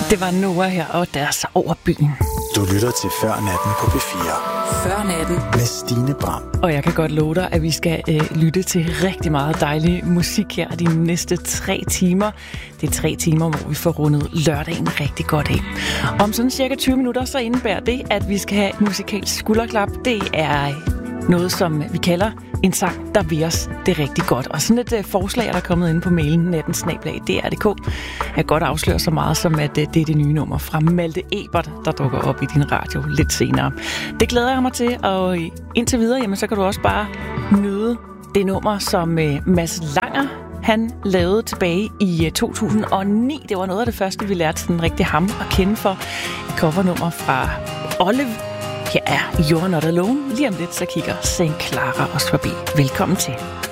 Det var Noah her og deres Over byen. Du lytter til Før Natten på P4. Før Natten med Stine Bram. Og jeg kan godt love dig, at vi skal lytte til rigtig meget dejlig musik her de næste 3 timer. Det er 3 timer, hvor vi får rundet lørdagen rigtig godt af. Om sådan cirka 20 minutter, så indebærer det, at vi skal have et musikalsk skulderklap. Det er noget, som vi kalder en sang, der vil os det rigtig godt. Og sådan et forslag, der er kommet ind på mailen nattensnabel@dr.dk. Jeg kan godt afsløre så meget som, at det er det nye nummer fra Malte Ebert, der dukker op i din radio lidt senere. Det glæder jeg mig til, og indtil videre, jamen, så kan du også bare nyde det nummer, som Mads Langer han lavede tilbage i 2009. Det var noget af det første, vi lærte sådan rigtig ham at kende for. Et covernummer fra Olive. Her er You're Not Alone. Lige om lidt, så kigger St. Clara også forbi. Velkommen til.